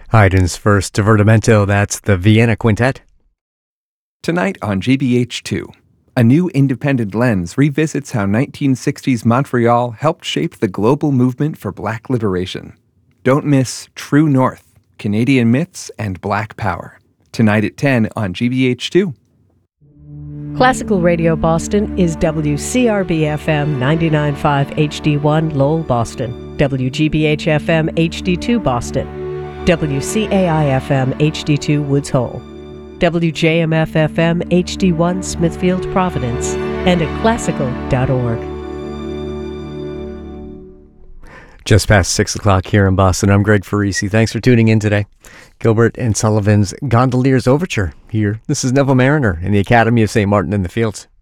Haydn's first divertimento, that's the Vienna Quintet. Tonight on GBH2, a new independent lens revisits how 1960s Montreal helped shape the global movement for Black liberation. Don't miss True North, Canadian Myths and Black Power. Tonight at 10 on GBH2. Classical Radio Boston is WCRB-FM 99.5 HD1 Lowell, Boston, WGBH-FM HD2 Boston, WCAI-FM HD2 Woods Hole, WJMF-FM HD1 Smithfield, Providence, and at classical.org. Just past 6 o'clock here in Boston. I'm Greg Farisi. Thanks for tuning in today. Gilbert and Sullivan's Gondoliers Overture here. This is Neville Mariner in the Academy of St. Martin in the Fields.